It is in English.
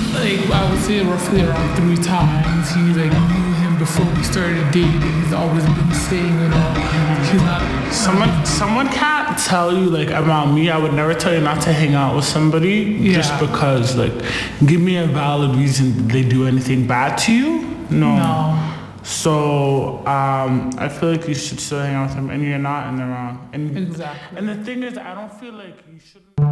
Like, I would say roughly around 3 times. He like knew him before we started dating. He's always been saying, he's not. Someone can't tell you like about me. I would never tell you not to hang out with somebody just because like give me a valid reason they do anything bad to you. No. So I feel like you should still hang out with them, and you're not, and they're wrong. And Exactly. And the thing is, I don't feel like you should.